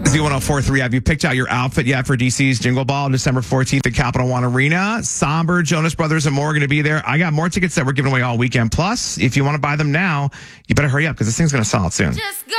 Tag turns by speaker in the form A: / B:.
A: Z1043, have you picked out your outfit yet for DC's Jingle Ball on December 14th at Capital One Arena? Somber, Jonas Brothers, and more are going to be there. I got more tickets that we're giving away all weekend. Plus, if you want to buy them now, you better hurry up because this thing's going to sell out soon.